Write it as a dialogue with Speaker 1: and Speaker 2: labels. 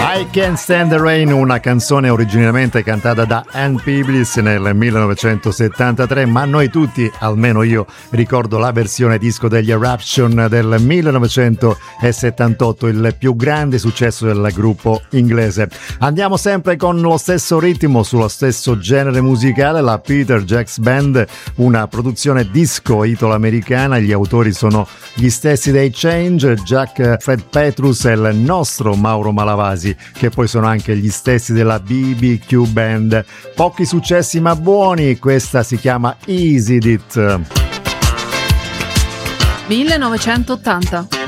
Speaker 1: I Can't Stand the Rain, una canzone originariamente cantata da Ann Peebles nel 1973, ma noi tutti, almeno io, ricordo la versione disco degli Eruption del 1978, il più grande successo del gruppo inglese. Andiamo sempre con lo stesso ritmo, sullo stesso genere musicale, la Peter Jacks Band, una produzione disco italo-americana. Gli autori sono gli stessi dei Change, Jack Fred Petrus e il nostro Mauro Malavasi, che poi sono anche gli stessi della BBQ Band. Pochi successi ma buoni, questa si chiama Easy It.
Speaker 2: 1980.